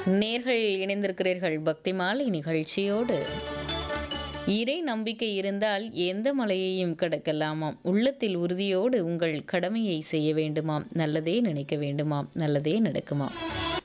நேர்கள் இணைந்திருக்கிறீர்கள் பக்தி மாலை நிகழ்ச்சியோடு. இறை நம்பிக்கை இருந்தால் எந்த மலையையும் கடக்கலாமாம். உள்ளத்தில் உறுதியோடு உங்கள் கடமையை செய்ய வேண்டுமாம். நல்லதே நினைக்க வேண்டுமாம். நல்லதே நடக்குமாம்.